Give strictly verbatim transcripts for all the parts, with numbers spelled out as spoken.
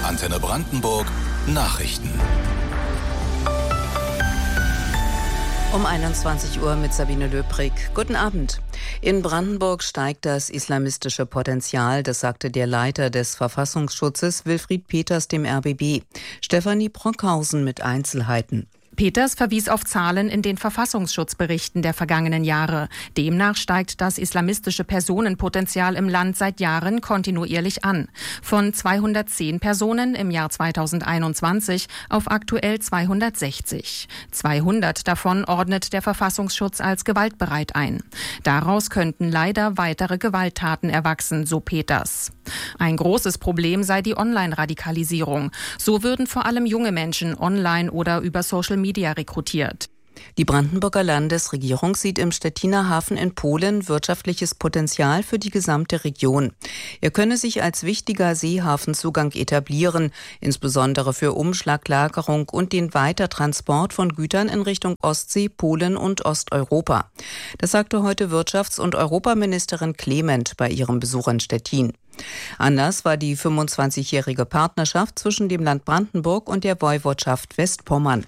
Antenne Brandenburg Nachrichten. Um einundzwanzig Uhr mit Sabine Löbrig. Guten Abend. In Brandenburg steigt das islamistische Potenzial, das sagte der Leiter des Verfassungsschutzes Wilfried Peters dem R B B. Stefanie Brockhausen mit Einzelheiten. Peters verwies auf Zahlen in den Verfassungsschutzberichten der vergangenen Jahre. Demnach steigt das islamistische Personenpotenzial im Land seit Jahren kontinuierlich an. Von zweihundertzehn Personen im Jahr zweitausendeinundzwanzig auf aktuell zweihundertsechzig. zweihundert davon ordnet der Verfassungsschutz als gewaltbereit ein. Daraus könnten leider weitere Gewalttaten erwachsen, so Peters. Ein großes Problem sei die Online-Radikalisierung. So würden vor allem junge Menschen online oder über Social Media rekrutiert. Die Brandenburger Landesregierung sieht im Stettiner Hafen in Polen wirtschaftliches Potenzial für die gesamte Region. Er könne sich als wichtiger Seehafenzugang etablieren, insbesondere für Umschlaglagerung und den Weitertransport von Gütern in Richtung Ostsee, Polen und Osteuropa. Das sagte heute Wirtschafts- und Europaministerin Clement bei ihrem Besuch in Stettin. Anlass war die fünfundzwanzigjährige Partnerschaft zwischen dem Land Brandenburg und der Woiwodschaft Westpommern.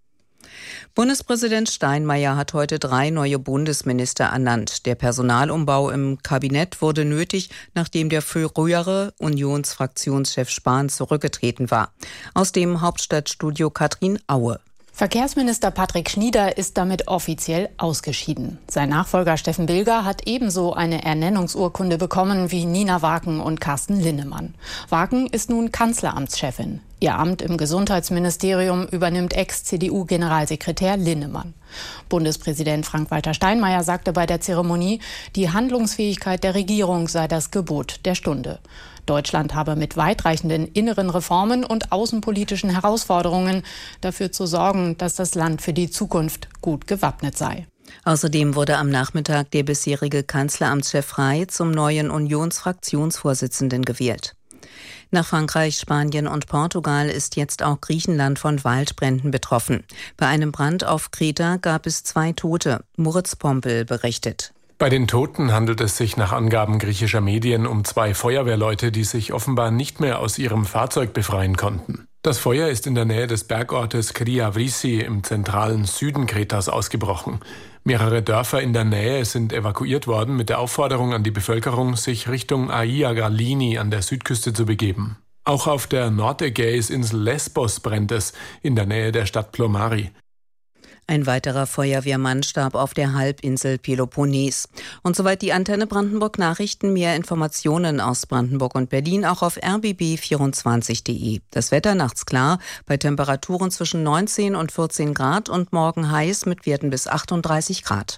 Bundespräsident Steinmeier hat heute drei neue Bundesminister ernannt. Der Personalumbau im Kabinett wurde nötig, nachdem der frühere Unionsfraktionschef Spahn zurückgetreten war. Aus dem Hauptstadtstudio Katrin Aue. Verkehrsminister Patrick Schnieder ist damit offiziell ausgeschieden. Sein Nachfolger Steffen Bilger hat ebenso eine Ernennungsurkunde bekommen wie Nina Waken und Carsten Linnemann. Waken ist nun Kanzleramtschefin. Ihr Amt im Gesundheitsministerium übernimmt Ex-C D U-Generalsekretär Linnemann. Bundespräsident Frank-Walter Steinmeier sagte bei der Zeremonie, die Handlungsfähigkeit der Regierung sei das Gebot der Stunde. Deutschland habe mit weitreichenden inneren Reformen und außenpolitischen Herausforderungen dafür zu sorgen, dass das Land für die Zukunft gut gewappnet sei. Außerdem wurde am Nachmittag der bisherige Kanzleramtschef Frey zum neuen Unionsfraktionsvorsitzenden gewählt. Nach Frankreich, Spanien und Portugal ist jetzt auch Griechenland von Waldbränden betroffen. Bei einem Brand auf Kreta gab es zwei Tote. Moritz Pompel berichtet. Bei den Toten handelt es sich nach Angaben griechischer Medien um zwei Feuerwehrleute, die sich offenbar nicht mehr aus ihrem Fahrzeug befreien konnten. Das Feuer ist in der Nähe des Bergortes Kriavrissi im zentralen Süden Kretas ausgebrochen. Mehrere Dörfer in der Nähe sind evakuiert worden mit der Aufforderung an die Bevölkerung, sich Richtung Aia Galini an der Südküste zu begeben. Auch auf der Nordägäisinsel Lesbos brennt es, in der Nähe der Stadt Plomari. Ein weiterer Feuerwehrmann starb auf der Halbinsel Peloponnes. Und soweit die Antenne Brandenburg Nachrichten. Mehr Informationen aus Brandenburg und Berlin auch auf r b b vierundzwanzig punkt de. Das Wetter nachts klar, bei Temperaturen zwischen neunzehn und vierzehn Grad und morgen heiß mit Werten bis achtunddreißig Grad.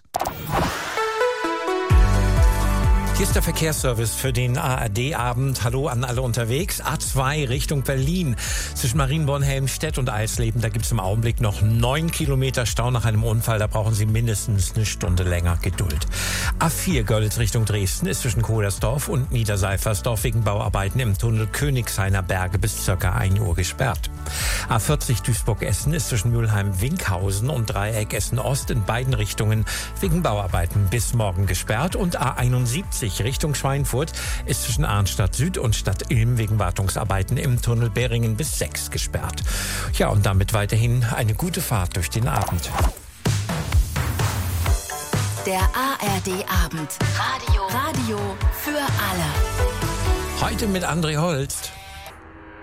Hier ist der Verkehrsservice für den A R D-Abend. Hallo an alle unterwegs. A zwei Richtung Berlin. Zwischen Marienborn-Helmstedt und Eisleben, da gibt es im Augenblick noch neun Kilometer Stau nach einem Unfall. Da brauchen Sie mindestens eine Stunde länger Geduld. A vier Görlitz Richtung Dresden ist zwischen Kohlersdorf und Niederseifersdorf wegen Bauarbeiten im Tunnel Königshainer Berge bis ca. ein Uhr gesperrt. A vierzig Duisburg-Essen ist zwischen Mülheim-Winkhausen und Dreieck Essen-Ost in beiden Richtungen wegen Bauarbeiten bis morgen gesperrt. Und A einundsiebzig Richtung Schweinfurt ist zwischen Arnstadt Süd und Stadt Ilm wegen Wartungsarbeiten im Tunnel Beringen bis sechs gesperrt. Ja, und damit weiterhin eine gute Fahrt durch den Abend. Der A R D-Abend. Radio. Radio für alle. Heute mit André Holst.